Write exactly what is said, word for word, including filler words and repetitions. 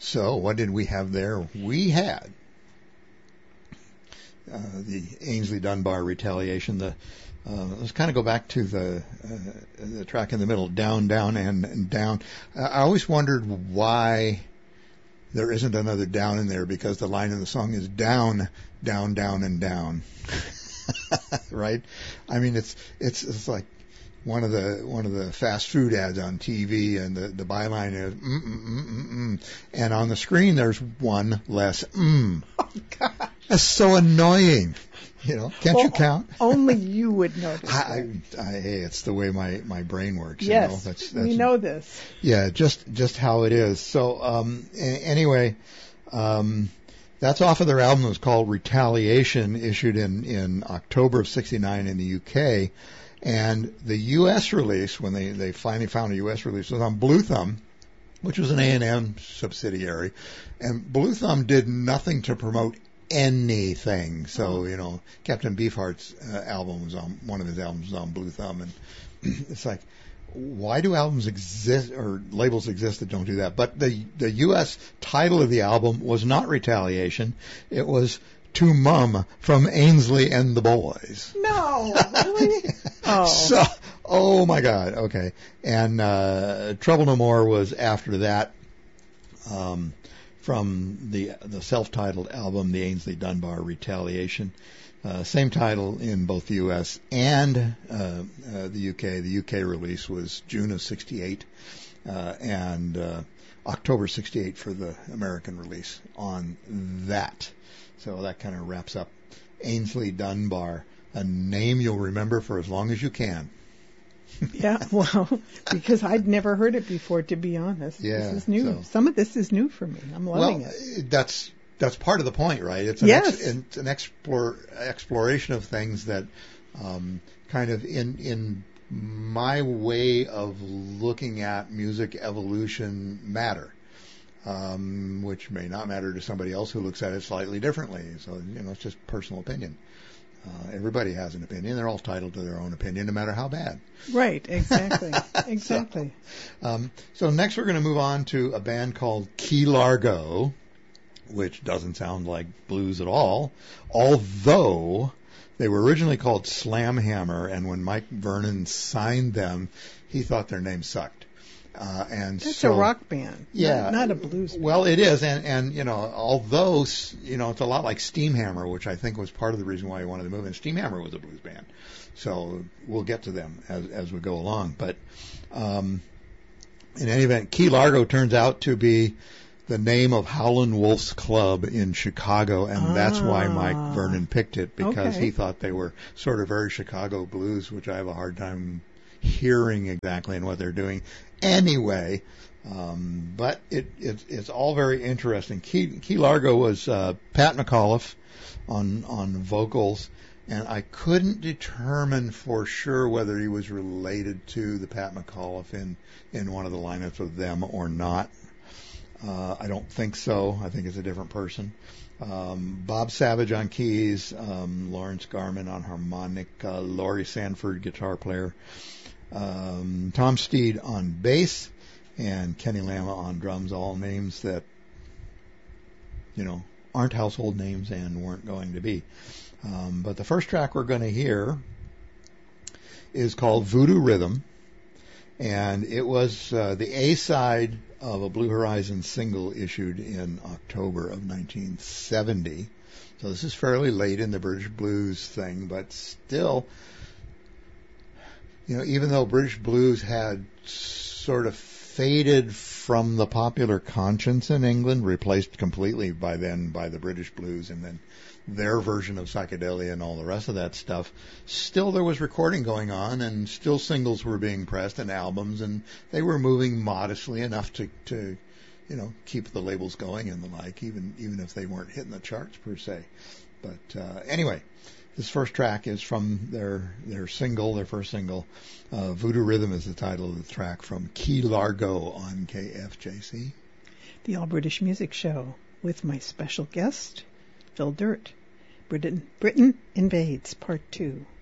So what did we have there? We had uh, the Ainsley Dunbar Retaliation. The uh, let's kind of go back to the uh, the track in the middle, down, down, and, and down. Uh, I always wondered why there isn't another down in there, because the line in the song is down, down, down, and down. Right? I mean, it's it's it's like one of the one of the fast food ads on T V, and the, the byline is mm mm mm mm mm, and on the screen there's one less mm. Oh God, that's so annoying. You know, can't well, you count? Only you would notice. I, I, I, hey, it's the way my, my brain works. Yes, you know? that's, that's, we know this. Yeah, just just how it is. So um, a- anyway, um, that's off of their album. It was called Retaliation, issued in, in October of sixty-nine in the U K. And the U S release, when they, they finally found a U S release, was on Blue Thumb, which was an A and M subsidiary. And Blue Thumb did nothing to promote anything. So, you know, Captain Beefheart's uh, album was on, one of his albums was on Blue Thumb. And it's like, why do albums exist, or labels exist that don't do that? But the, the U S title of the album was not Retaliation. It was To Mum from Ainsley and the Boys. No, really? Oh. So, oh my God. Okay. And, uh, Trouble No More was after that, um, from the, the self-titled album, the Ainsley Dunbar Retaliation. Uh, same title in both the U S and, uh, uh, the U K. The U K release was June of sixty-eight, uh, and, uh, October sixty-eight for the American release on that. So that kind of wraps up Ainsley Dunbar, a name you'll remember for as long as you can. Yeah, well, because I'd never heard it before, to be honest. Yeah, this is new. so. Some of this is new for me. I'm loving well, it. That's that's part of the point, right? It's an yes. ex, it's an explore, exploration of things that um, kind of in in my way of looking at music evolution matter. Um, which may not matter to somebody else who looks at it slightly differently. So, you know, it's just personal opinion. Uh, everybody has an opinion. They're all entitled to their own opinion, no matter how bad. Right, exactly. Exactly. so, um, so next we're going to move on to a band called Key Largo, which doesn't sound like blues at all, although they were originally called Slamhammer, and when Mike Vernon signed them, he thought their name sucked. Uh, and That's so, a rock band, yeah, not, not a blues band. Well, it is, and, and you know, although, you know, it's a lot like Steamhammer, which I think was part of the reason why he wanted to move in. Steamhammer was a blues band, so we'll get to them as as we go along. But um, in any event, Key Largo turns out to be the name of Howlin' Wolf's Club in Chicago, and ah, that's why Mike Vernon picked it, because okay. he thought they were sort of very Chicago blues, which I have a hard time hearing exactly in what they're doing. Anyway, um, but it, it, it's all very interesting. Key, Key Largo was uh, Pat McAuliffe on on vocals, and I couldn't determine for sure whether he was related to the Pat McAuliffe in, in one of the lineups with them or not. Uh, I don't think so. I think it's a different person. Um, Bob Savage on keys, um, Lawrence Garman on harmonica, Laurie Sanford, guitar player, um, Tom Steed on bass, and Kenny Lama on drums, all names that, you know, aren't household names and weren't going to be. Um, but the first track we're going to hear is called Voodoo Rhythm, and it was uh, the A-side of a Blue Horizon single issued in October of nineteen seventy. So this is fairly late in the British blues thing, but still, you know, even though British blues had sort of faded from the popular conscience in England, replaced completely by then by the British blues and then their version of psychedelia and all the rest of that stuff, still there was recording going on, and still singles were being pressed and albums, and they were moving modestly enough to, to you know, keep the labels going and the like, even even if they weren't hitting the charts per se. But uh, anyway, this first track is from their their single, their first single. Uh, Voodoo Rhythm is the title of the track from Key Largo on K F J C. The All British Music Show with my special guest, Phil Dirt. Britain, Britain Invades, Part two.